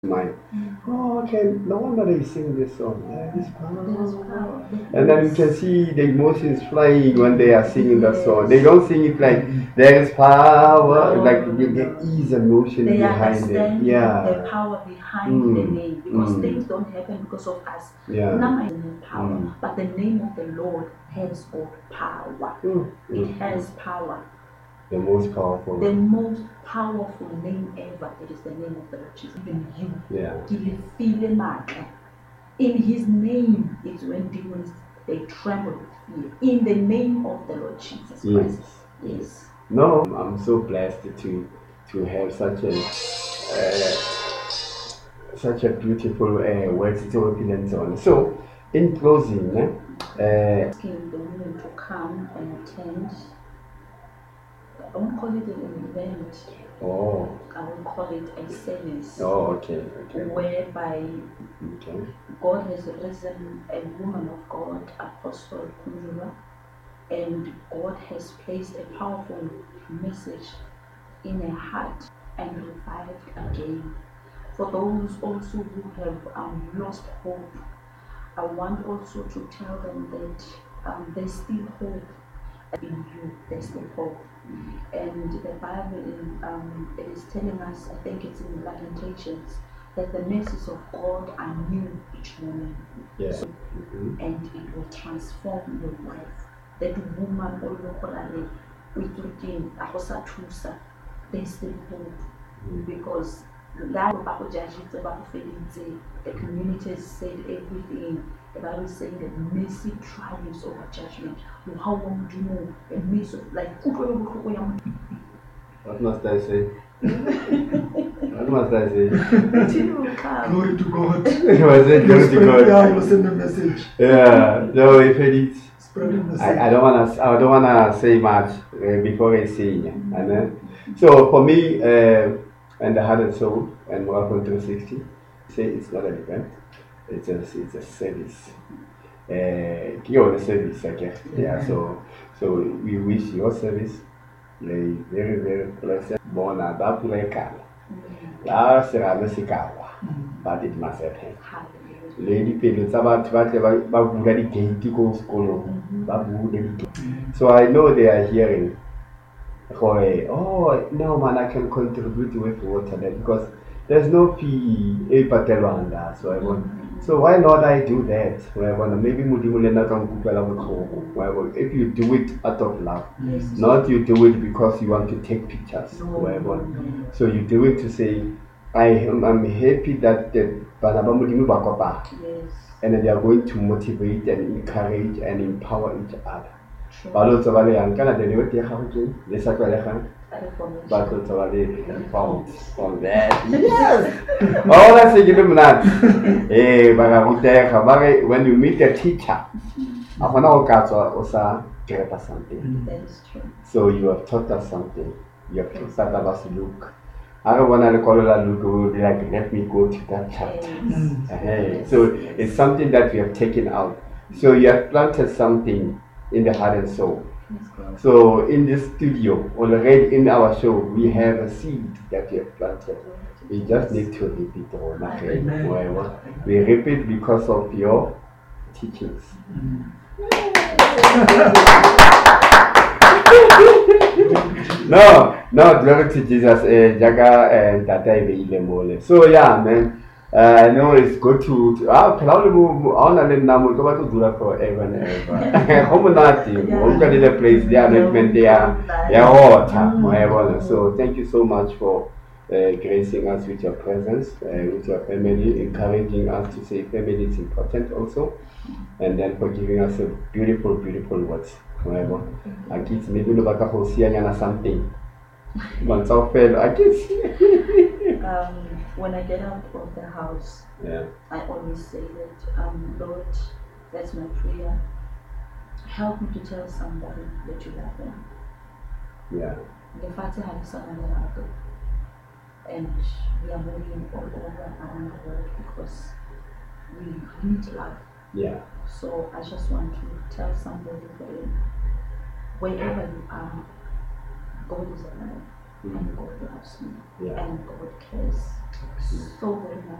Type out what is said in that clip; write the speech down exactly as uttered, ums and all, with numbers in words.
mind. Oh, okay, no wonder they sing this song. There is There is power. power. And then you can see the emotions flying when they are singing that song. They Yes. don't sing it like there is power, like you get ease emotion They behind it. understand the Yeah. power behind the Mm. name because Mm. things don't happen because of us. Yeah. Nama is in power, Mm. but the name of the Lord has got power. Mm. It Mm. has power. The most powerful. The most powerful name ever. It is the name of the Lord Jesus. Even you. Yeah. Kilifile matla. In His name is when demons they tremble with fear. In the name of the Lord Jesus Yes. Christ. Yes. No, I'm so blessed to to have such a uh, such a beautiful uh, words to opinions on. So, in closing, uh, Asking the women to come and attend. I won't call it an event. oh, I will call it a service. oh, okay, okay, Whereby okay, God has risen a woman of God, Apostle Kunjula, and God has placed a powerful message in her heart and revived again. For those also who have um, lost hope, I want also to tell them that um, there's still hope in you, there's still hope. And the Bible in, um, it is telling us, I think it's in Lamentations, that the mercies of God are new each morning. yeah, So, mm-hmm. and it will transform your life. That woman or local with looking a there's still hope because that the community has said everything. The Bible is saying that mercy triumphs over judgment. You how long do you know the mercy of like What must I say? What must I say? Glory to God. Was it glory to God? Yeah, you send a message. Yeah, no, if it Spread the message. I, I don't wanna I don't wanna say much uh, before I say it. And then, so for me, uh, and the heart and soul and welcome to sixty, say it's not an event, it's a it's a service. Uh, you're the service, I guess. Yeah. So so we wish your service a very very blessed. Born at that place, la será mesikawa, but it must happen. Lady Pedro, tsa batho ba tle ba- ba bula di-gate ko sekolong, ba bule di-gate. So I know they are hearing, gore, oh no man, I can contribute with water there because there's no fee e patelwang la. So I want, so why not I do that? Wa bona, maybe modimo le nna ka nkukela botlhoko. Wa bona, if you do it out of love, Yes. not you do it because you want to take pictures. No, Wa no, bona. no. So you do it to say, I am I'm happy that the bana ba modimo ba kopana. Yes. And then they are going to motivate and encourage and empower each other. True. Ba lo tsa le yang kana le wete ya gago ke le sa tlwa le gang Reformation. ba tlo tsa le from from that. Yes. Oh, that's a good man. Eh, ba ga rutega ba re when you meet a teacher, a gona go ka tswa o sa greta something. That is true. So you have taught us something. You have taught us look. I don't want to call it a look, would be like, let me go to that chapter. Yes. Hey, so it's something that we have taken out. So you have planted something in the heart and soul. Yes, God. So in this studio, already in our show, we have a seed that we have planted. We just need to repeat it or not. Amen. We repeat because of your teachings. No, no, glory to Jesus. Uh, Jaga and Tata Ibe Mole. So yeah, man. Uh, I know it's good to, to ah, Claudio mo on and then namu to to do that forever and ever. Home nati, home can the place there, movement there, yeah, water, whatever. So thank you so much for uh, gracing us with your presence, uh, with your family, encouraging us to say family is important also, and then for giving us a beautiful, beautiful words. Whatever. I kids maybe no baka ho siya something. Once I fell, I kids. Um, when I get out of the house, Yeah. I always say that, um, Lord, that's my prayer. Help me to tell somebody that you love them. Yeah. The Father had a son and an uncle, and we are moving all over around the world because we need love. Yeah. So I just want to tell somebody that wherever you are, God is alive. Mm. and God loves me, Yeah. and God cares so very much.